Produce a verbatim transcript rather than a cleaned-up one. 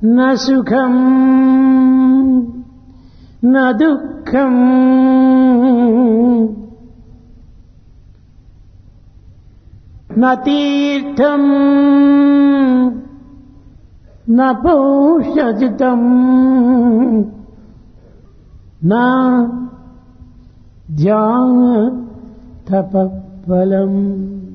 న సుఖం న దుఃఖం న తీర్థం న పౌషజితం నా ధ్యాన తపఫలం.